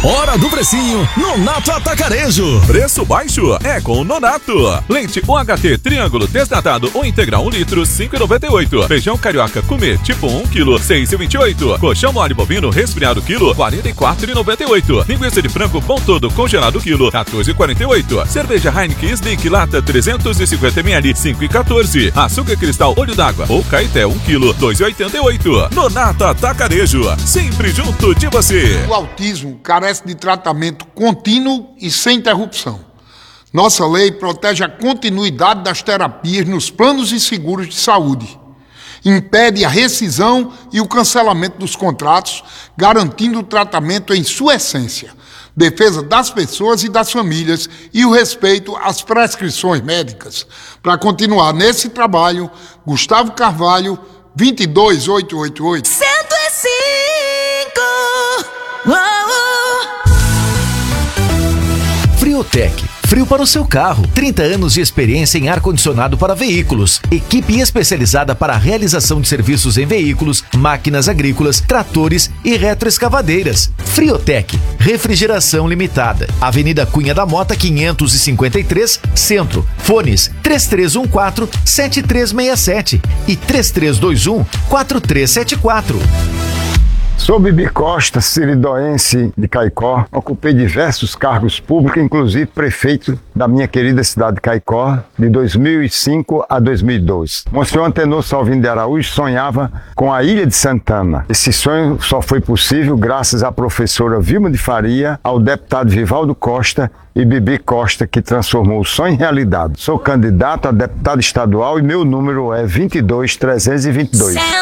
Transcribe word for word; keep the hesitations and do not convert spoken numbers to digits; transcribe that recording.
Hora do precinho, Nonato Atacarejo. Preço baixo é com o Nonato. Leite U H T Triângulo desnatado ou integral um litro, cinco reais e noventa e oito centavos. Feijão carioca comer tipo um quilo, seis reais e vinte e oito centavos. Colchão mole bovino resfriado quilo, quarenta e quatro reais e noventa e oito centavos. Linguiça de frango pão todo congelado quilo, quatorze reais e quarenta e oito centavos. Cerveja Heineken Slick lata trezentos e cinquenta mililitros, cinco reais e quatorze centavos. Açúcar cristal olho d'água ou Caeté um quilo, dois reais e oitenta e oito centavos. Nonato Atacarejo, sempre junto de você. O autismo carece de tratamento contínuo e sem interrupção. Nossa lei protege a continuidade das terapias nos planos e seguros de saúde. Impede a rescisão e o cancelamento dos contratos, garantindo o tratamento em sua essência, defesa das pessoas e das famílias e o respeito às prescrições médicas. Para continuar nesse trabalho, Gustavo Carvalho, vinte e dois mil oitocentos e oitenta e oito. cento e cinco. Uau. Friotec, frio para o seu carro. trinta anos de experiência em ar-condicionado para veículos. Equipe especializada para a realização de serviços em veículos, máquinas agrícolas, tratores e retroescavadeiras. Friotec, refrigeração limitada. Avenida Cunha da Mota, quinhentos e cinquenta e três, Centro. Fones três três um quatro, sete três seis sete e três três dois um, quatro três sete quatro. Sou Bibi Costa, siridoense de Caicó. Ocupei diversos cargos públicos, inclusive prefeito da minha querida cidade de Caicó, de dois mil e cinco a dois mil e dois. Monsenhor Antenor Salvino de Araújo sonhava com a Ilha de Santana. Esse sonho só foi possível graças à professora Vilma de Faria, ao deputado Vivaldo Costa e Bibi Costa, que transformou o sonho em realidade. Sou candidato a deputado estadual e meu número é vinte e dois, trezentos e vinte e dois.